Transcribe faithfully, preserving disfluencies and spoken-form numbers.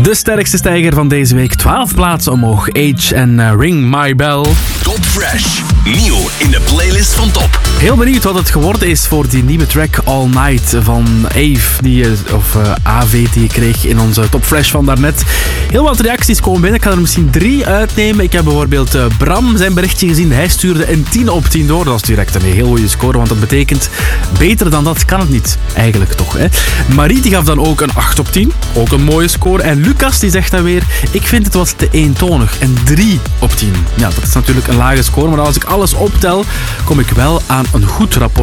De sterkste stijger van deze week. twaalf plaatsen omhoog. Age en uh, Ring My Bell. Top Fresh. Nieuw in de playlist van Top. Heel benieuwd wat het geworden is voor die nieuwe track All Night van Ave. Die, of uh, A V die je kreeg in onze Top Fresh van daarnet. Heel wat reacties komen binnen. Ik ga er misschien drie uitnemen. Ik heb bijvoorbeeld uh, Bram zijn berichtje gezien. Hij stuurde een tien op tien door. Dat is direct een heel goede score. Want dat betekent beter dan dat kan het niet. Eigenlijk toch. Hè? Marie die gaf dan ook een acht op tien. Ook een mooie score. En Lucas die zegt dan weer, ik vind het wat te eentonig. Een drie op tien. Ja, dat is natuurlijk een lage score, maar als ik alles optel, kom ik wel aan een goed rapport.